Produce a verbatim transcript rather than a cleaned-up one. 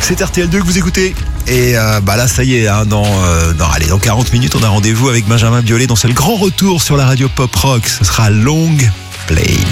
C'est R T L deux que vous écoutez. Et euh, bah là, ça y est, hein, dans, euh, dans, allez, dans quarante minutes, on a rendez-vous avec Benjamin Biolay. Donc c'est le grand retour sur la radio pop rock. Ce sera Long Plane.